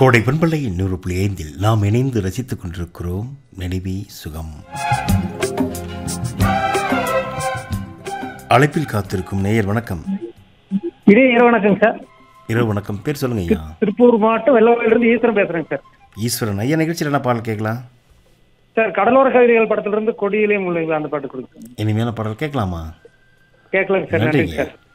கோடை பண்பலை 100.5 நாம் இணைந்து ரசித்துக் கொண்டிருக்கிறோம் நினைவே சுகம். அழைப்பில் காத்திருக்கும் நேயர் வணக்கம். இரவு வணக்கம் சார். இரவு வணக்கம். பேர் சொல்லுங்க ஐயா. திருப்பூர் மாவட்டம் வெள்ளவயிலிருந்து ஈஸ்வரன் பேசுறேங்க சார். ஈஸ்வரன் ஐயா, நிகழ்ச்சியில் என்ன பாடல் கேட்கலாம்? சார் கடலோர கவிதைகள் படத்துல இருந்து கொடியிலே முல்லைங்களா அந்த பாட்டு கொடுங்க. இனிமையான பாடல் கேட்கலாமா? கேட்கலாங்க சார். நன்றி சார்.